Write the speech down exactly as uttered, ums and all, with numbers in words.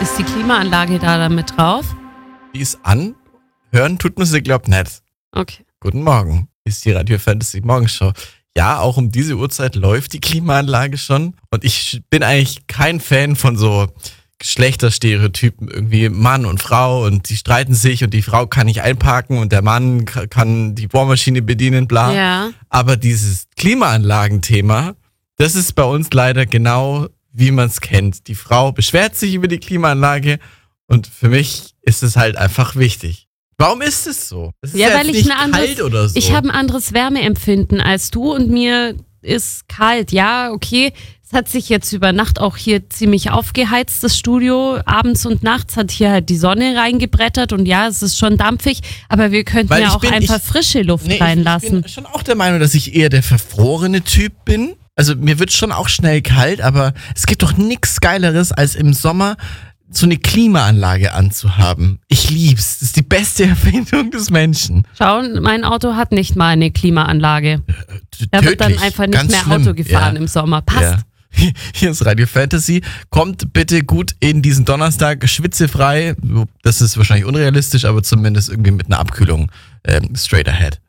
Ist die Klimaanlage da damit drauf? Die ist an. Hören tut man sie, glaub nicht. Okay. Guten Morgen. Ist die Radio Fantasy Morgenshow. Ja, auch um diese Uhrzeit läuft die Klimaanlage schon. Und ich bin eigentlich kein Fan von so Geschlechterstereotypen. Irgendwie Mann und Frau und die streiten sich und die Frau kann nicht einparken und der Mann kann die Bohrmaschine bedienen, bla. Ja. Aber dieses Klimaanlagenthema, das ist bei uns leider genau, wie man es kennt. Die Frau beschwert sich über die Klimaanlage und für mich ist es halt einfach wichtig. Warum ist es so? Es ist Ja, ja weil jetzt ich nicht ein anderes, kalt oder so. ich habe ein anderes Wärmeempfinden als du und mir ist kalt. Ja, okay, es hat sich jetzt über Nacht auch hier ziemlich aufgeheizt, das Studio. Abends und nachts hat hier halt die Sonne reingebrettert und ja, es ist schon dampfig, aber wir könnten Weil ja ich auch bin- einfach ich- frische Luft Nee, reinlassen. Ich bin schon auch der Meinung, dass ich eher der verfrorene Typ bin. Also mir wird schon auch schnell kalt, aber es gibt doch nichts Geileres, als im Sommer so eine Klimaanlage anzuhaben. Ich lieb's. Das ist die beste Erfindung des Menschen. Schau, mein Auto hat nicht mal eine Klimaanlage. Da wird dann Tödlich. einfach nicht Ganz mehr schlimm. Auto gefahren Ja. im Sommer. Passt. Ja. Hier ist Radio Fantasy. Kommt bitte gut in diesen Donnerstag schwitzefrei. Das ist wahrscheinlich unrealistisch, aber zumindest irgendwie mit einer Abkühlung ähm, straight ahead.